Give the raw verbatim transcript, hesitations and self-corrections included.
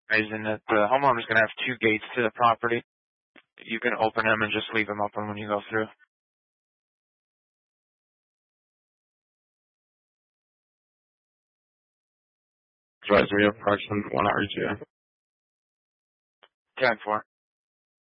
Reason that the homeowner's going to have two gates to the property. You can open them and just leave them open when you go through. Advisory of correction one R G A. ten four.